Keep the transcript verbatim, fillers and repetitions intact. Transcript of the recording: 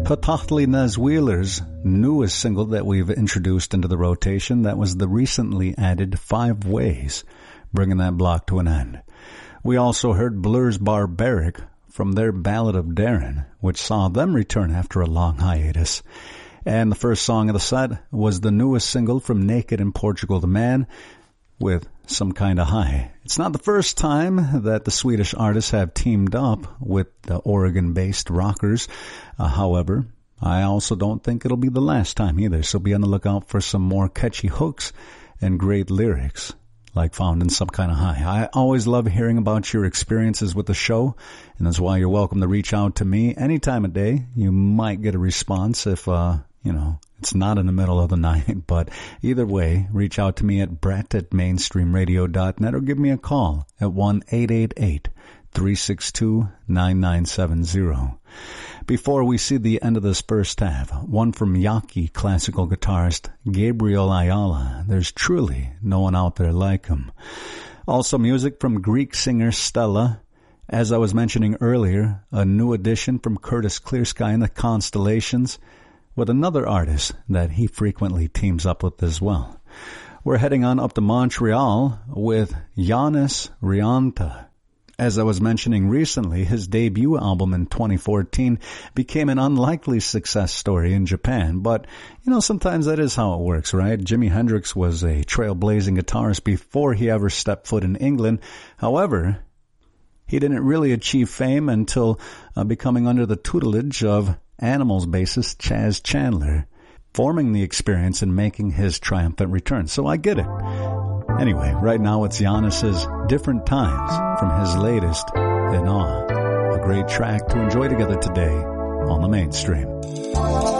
Patahtli Nez Wheeler's newest single that we've introduced into the rotation, that was the recently added Five Ways, bringing that block to an end. We also heard Blur's Barbaric from their Ballad of Darren, which saw them return after a long hiatus. And the first song of the set was the newest single from Naked and Portugal the Man, with Some Kinda High. It's not the first time that the Swedish artists have teamed up with the Oregon-based rockers. Uh, however, I also don't think it'll be the last time either, so be on the lookout for some more catchy hooks and great lyrics like found in Some Kinda High. I always love hearing about your experiences with the show, and that's why you're welcome to reach out to me any time of day. You might get a response if, uh, you know, it's not in the middle of the night, but either way, reach out to me at brett at mainstream radio dot net or give me a call at one eight eight eight, three six two, nine nine seven zero. Before we see the end of this first half, one from Yaqui classical guitarist Gabriel Ayala. There's truly no one out there like him. Also music from Greek singer Stella. As I was mentioning earlier, a new addition from Curtis Clearsky and the Constellations, with another artist that he frequently teams up with as well. We're heading on up to Montreal with Giannis Rianta. As I was mentioning recently, his debut album in twenty fourteen became an unlikely success story in Japan. But, you know, sometimes that is how it works, right? Jimi Hendrix was a trailblazing guitarist before he ever stepped foot in England. However, he didn't really achieve fame until uh, becoming under the tutelage of Animals bassist Chaz Chandler, forming the Experience and making his triumphant return. So I get it. Anyway, right now it's Giannis's Different Times from his latest, In Awe. A great track to enjoy together today on the Mainstream.